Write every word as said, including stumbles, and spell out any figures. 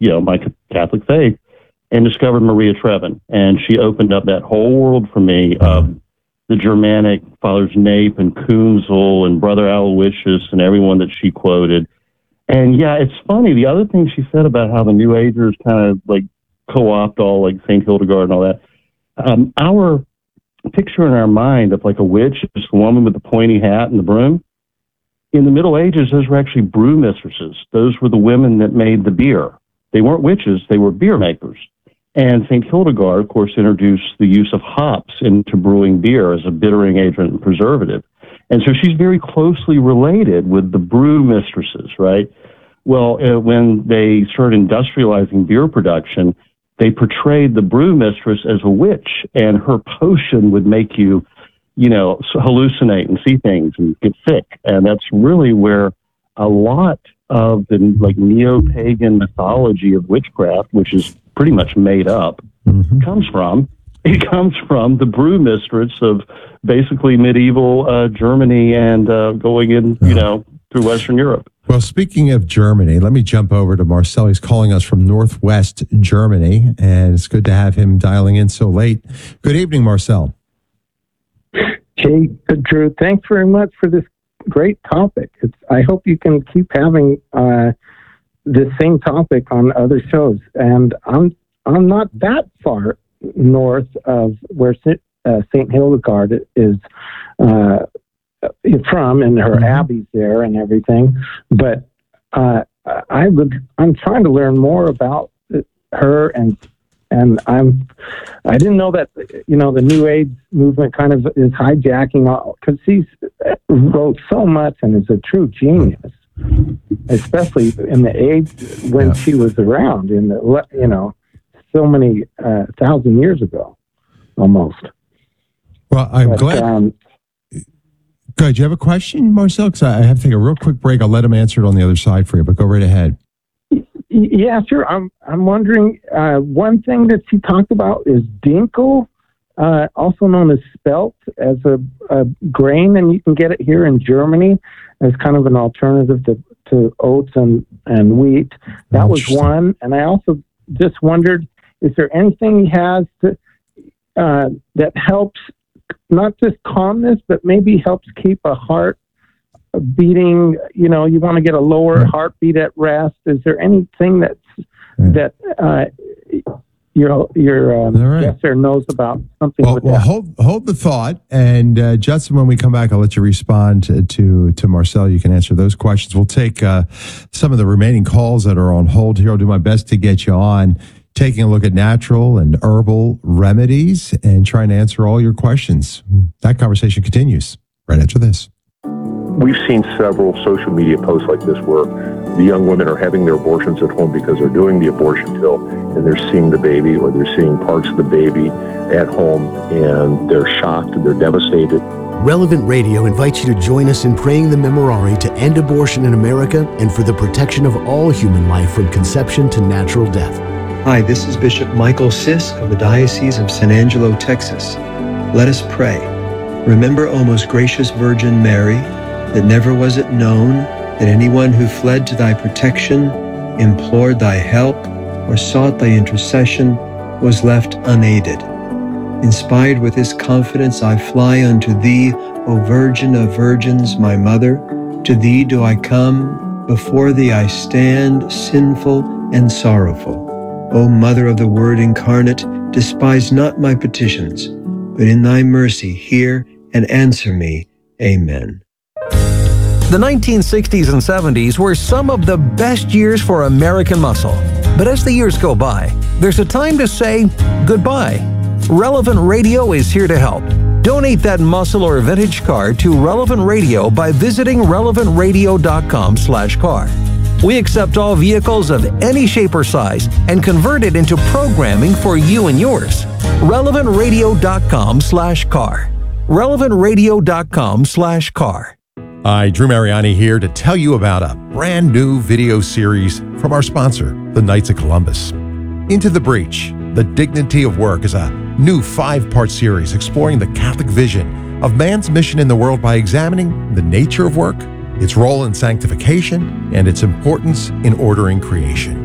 you know, my Catholic faith, and discovered Maria Trevin. And she opened up that whole world for me of the Germanic Fathers Nape and Kunzel and Brother Aloysius and everyone that she quoted. And yeah, it's funny. The other thing she said about how the New Agers kind of like co-opt all like Saint Hildegard and all that. Um, our picture in our mind of like a witch is the woman with the pointy hat and the broom. In the Middle Ages, those were actually brew mistresses. Those were the women that made the beer. They weren't witches, they were beer makers. And Saint Hildegard, of course, introduced the use of hops into brewing beer as a bittering agent and preservative. And so she's very closely related with the brew mistresses, right? Well, uh, when they started industrializing beer production, they portrayed the brew mistress as a witch, and her potion would make you, you know, hallucinate and see things and get sick. And that's really where a lot of the like neo-pagan mythology of witchcraft, which is pretty much made up, mm-hmm. comes from. It comes from the brew mistress of basically medieval uh, Germany and uh, going in, you know, through Western Europe. Well, speaking of Germany, let me jump over to Marcel. He's calling us from Northwest Germany, and it's good to have him dialing in so late. Good evening, Marcel. Hey, Drew, thanks very much for this great topic. It's, I hope you can keep having uh, this same topic on other shows. And I'm I'm not that far north of where uh, Saint Hildegard is uh, from, and her mm-hmm. abbey's there and everything. But uh, I would I'm trying to learn more about her, and and I'm I didn't know that, you know, the New Age movement kind of is hijacking all, because she wrote so much and is a true genius, especially in the age when yeah. she was around, in the, you know, so many uh, thousand years ago, almost. Well, I'm but, glad. Um, Good. Do you have a question, Marcel? Because I have to take a real quick break. I'll let him answer it on the other side for you, but go right ahead. Yeah, sure. I'm I'm wondering, uh, one thing that she talked about is dinkel, uh, also known as spelt, as a, a grain, and you can get it here in Germany as kind of an alternative to, to oats and, and wheat. That was one. And I also just wondered, is there anything he has to, uh, that helps not just calmness, but maybe helps keep a heart beating? You know, you want to get a lower heartbeat at rest. Is there anything that's yeah. that uh, your your um, right. guest there knows about something well, with well, that? Hold hold the thought, and uh, Justin, when we come back, I'll let you respond to to, to Marcel. You can answer those questions. We'll take uh, some of the remaining calls that are on hold here. I'll do my best to get you on, taking a look at natural and herbal remedies and trying to answer all your questions. That conversation continues right after this. We've seen several social media posts like this where the young women are having their abortions at home because they're doing the abortion pill and they're seeing the baby, or they're seeing parts of the baby at home, and they're shocked and they're devastated. Relevant Radio invites you to join us in praying the Memorare to end abortion in America and for the protection of all human life from conception to natural death. Hi, this is Bishop Michael Sisk of the Diocese of San Angelo, Texas. Let us pray. Remember, O most gracious Virgin Mary, that never was it known that anyone who fled to thy protection, implored thy help, or sought thy intercession was left unaided. Inspired with this confidence, I fly unto thee, O Virgin of Virgins, my Mother. To thee do I come, before thee I stand, sinful and sorrowful. O Mother of the Word incarnate, despise not my petitions, but in thy mercy hear and answer me. Amen. The nineteen sixties and seventies were some of the best years for American muscle. But as the years go by, there's a time to say goodbye. Relevant Radio is here to help. Donate that muscle or vintage car to Relevant Radio by visiting relevant radio dot com slash car. We accept all vehicles of any shape or size and convert it into programming for you and yours. relevant radio dot com slash car. relevant radio dot com slash car. Hi, Drew Mariani here to tell you about a brand new video series from our sponsor, the Knights of Columbus. Into the Breach, The Dignity of Work is a new five-part series exploring the Catholic vision of man's mission in the world by examining the nature of work, its role in sanctification, and its importance in ordering creation.